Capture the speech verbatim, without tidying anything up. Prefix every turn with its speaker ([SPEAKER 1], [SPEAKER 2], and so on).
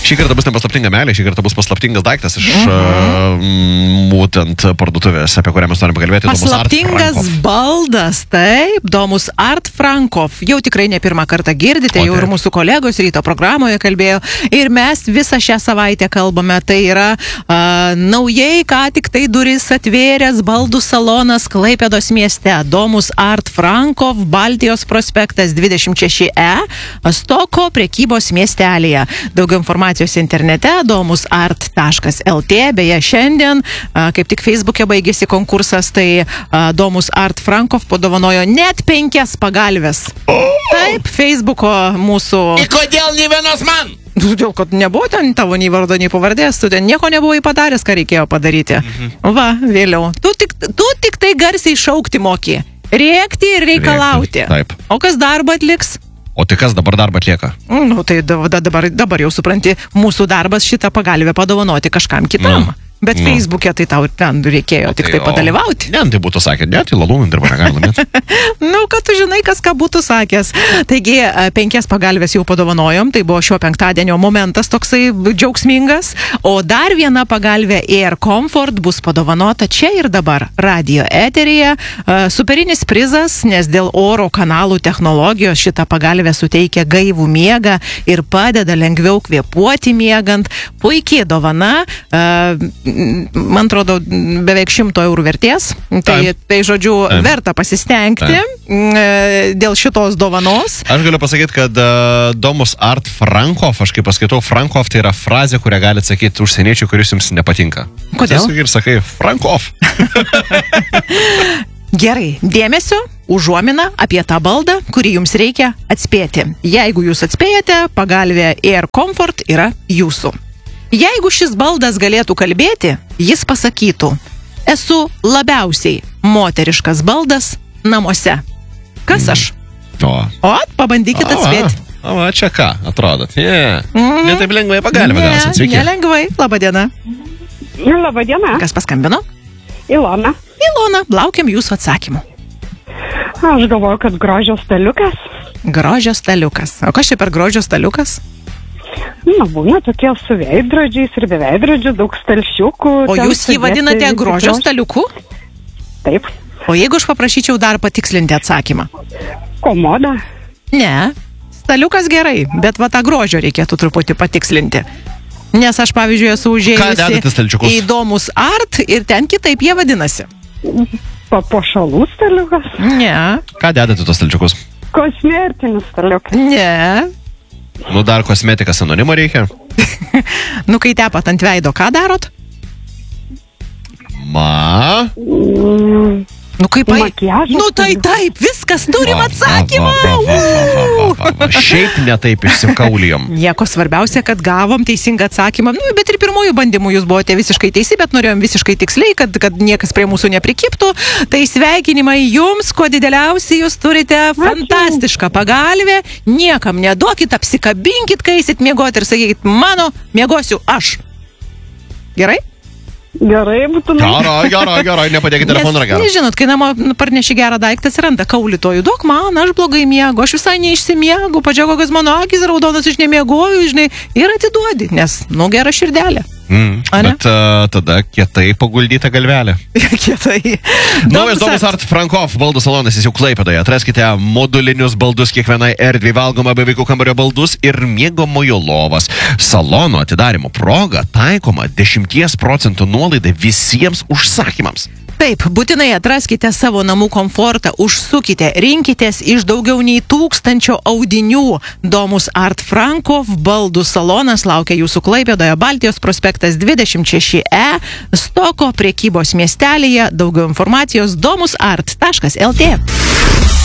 [SPEAKER 1] Šį kartą bus ne paslaptinga meilė, šį kartą bus paslaptingas daiktas iš uh-huh. uh, būtent parduotuvės, apie kurią mes norime pakalbėti.
[SPEAKER 2] Paslaptingas baldas, taip, Domus Art Frankov. Jau tikrai ne pirmą kartą girdite, o, jau ir mūsų kolegos ryto programoje kalbėjo. Ir mes visą šią savaitę kalbame. Tai yra uh, naujai, ką tik tai duris atvėręs baldų salonas Klaipėdos mieste. Domus Art Frankov, Baltijos prospektas dvidešimt šeši E, Stoko prekybos miestelėje. Daugiau informacijos internete domus art taškas lt. Beje, šiandien, a, kaip tik Facebook'e baigėsi konkursas, tai a, Domus Art Frankov padovanojo net penkias pagalves. Taip, Facebook'o mūsų...
[SPEAKER 1] Ir kodėl nė vienos man?
[SPEAKER 2] Dėl, kad nebuvo ten tavo nei vardo, nei pavardės, tu ten nieko nebuvo padaręs, ką reikėjo padaryti. Mhm. Va, vėliau. Tu tik, tu tik tai garsiai šaukti moki. Rėkti ir reikalauti.
[SPEAKER 1] Rėkti, taip.
[SPEAKER 2] O kas darbą atliks?
[SPEAKER 1] O tai kas dabar darbą atlieka?
[SPEAKER 2] Nu, tai dabar, dabar jau supranti, mūsų darbas šitą pagalvę padovanoti kažkam kitam. Mm. Bet nu. Facebook'e tai tau ten reikėjo o tik tai, tai padalyvauti.
[SPEAKER 1] Ne, tai būtų sakė, ne, tai lalūnų dirba negali laimėti.
[SPEAKER 2] Nu, kad tu žinai, kas ką būtų sakęs. Taigi, penkias pagalvės jau padovanojom, tai buvo šio penktadienio momentas toksai džiaugsmingas, o dar viena pagalvė Air Comfort bus padovanota čia ir dabar radio eteryje. Superinis prizas, nes dėl oro kanalų technologijos šitą pagalvę suteikia gaivų miegą ir padeda lengviau kvėpuoti miegant. Puikiai dovana. Man atrodo, beveik šimto eurų vertės. Tai, tai žodžiu, Taip. verta pasistengti Taip. dėl šitos dovanos.
[SPEAKER 1] Aš galiu pasakyti, kad uh, Domus Art Frankov, aš kaip paskaitau, Frankov tai yra frazė, kurią gali sakyti užsieniečių, kuris jums nepatinka.
[SPEAKER 2] Kodėl?
[SPEAKER 1] Tiesiog ir sakai, Frankov.
[SPEAKER 2] Gerai, dėmesio, užuomina apie tą baldą, kurį jums reikia atspėti. Jeigu jūs atspėjate, pagalvė Air Comfort yra jūsų. Jeigu šis baldas galėtų kalbėti, jis pasakytų: esu labiausiai moteriškas baldas namuose. Kas aš?
[SPEAKER 1] O,
[SPEAKER 2] o pabandykit atspėti.
[SPEAKER 1] O, o, čia ką, atrodot? Yeah. Mm-hmm. Ne taip lengvai pagalbę
[SPEAKER 2] ne,
[SPEAKER 1] gausit. Sveiki.
[SPEAKER 2] Nelengvai. Labadiena.
[SPEAKER 3] Labadiena.
[SPEAKER 2] Kas paskambino?
[SPEAKER 3] Ilona.
[SPEAKER 2] Ilona, laukiam jūsų atsakymų.
[SPEAKER 3] Aš galvoju, kad grožio staliukas.
[SPEAKER 2] Grožio staliukas. O kas čia per grožio staliukas?
[SPEAKER 3] Na, būna tokie su veidrodžiais ir be veidrodžių, daug stalšiukų.
[SPEAKER 2] O jūs jį vadinate grožio staliuku?
[SPEAKER 3] Taip.
[SPEAKER 2] O jeigu aš paprašyčiau dar patikslinti atsakymą?
[SPEAKER 3] Komoda.
[SPEAKER 2] Ne, staliukas gerai, bet va tą grožio reikėtų truputį patikslinti. Nes aš, pavyzdžiui, esu užėjusi į Domus Art ir ten kitaip jie vadinasi.
[SPEAKER 3] Papuošalų staliukas?
[SPEAKER 2] Ne.
[SPEAKER 1] Ką dedate tos stalčiukus?
[SPEAKER 3] Kosmetinis staliukas?
[SPEAKER 2] Ne.
[SPEAKER 1] Nu, dar kosmetikas anonimo reikia.
[SPEAKER 2] Nu, kai tepat ant veido, ką darot?
[SPEAKER 1] Ma?
[SPEAKER 3] Mm.
[SPEAKER 2] Nu, kaip
[SPEAKER 3] makiažas?
[SPEAKER 2] Nu, tai taip, viskas turim
[SPEAKER 1] va,
[SPEAKER 2] atsakymą.
[SPEAKER 1] Va, va, va, va, va, va, va. Šiaip netaip išsikaulijom.
[SPEAKER 2] Nieko svarbiausia, kad gavom teisingą atsakymą. Nu, bet ir pirmųjų bandymų jūs buvote visiškai teisi, bet norėjom visiškai tiksliai, kad, kad niekas prie mūsų neprikiptų. Tai sveikinimai jums, kuo dideliausiai jūs turite fantastišką pagalvę. Niekam neduokit, apsikabinkit, kai eisit miegoti ir sakykit, mano, miegosiu aš. Gerai?
[SPEAKER 3] Gerai, būtų...
[SPEAKER 1] Gerai, gerai, gerai, nepadėkit telefoną ragelio.
[SPEAKER 2] Nežinot, kai namo parneši gerą daiktą, atsiranda kaulytojų. Duok man, aš blogai miegu, aš visai neišsimiegu, pažiūrėk, kokios mano akys raudonas, aš nemiegoju, žinai, ir atiduodi, nes, nu, gera širdelė.
[SPEAKER 1] Mm, bet uh, tada kietai paguldyta galvelė.
[SPEAKER 2] Kietai.
[SPEAKER 1] Naujas Domus Art Frankov baldų salonas, jis jau Klaipėdoje. Atraskite modulinius baldus kiekvienai erdvei, valgomą be vaikų kambario baldus ir miegamojo lovas. Salono atidarimo proga taikoma dešimties procentų nuolaida visiems užsakymams.
[SPEAKER 2] Taip, būtinai atraskite savo namų komfortą, užsukite, rinkitės iš daugiau nei tūkstančio audinių. Domus Art Frankov baldų salonas laukia jūsų Klaipėdoje, Baltijos prospektas dvidešimt šeši E, Stoko prekybos miestelėje. Daugiau informacijos domus art taškas lt.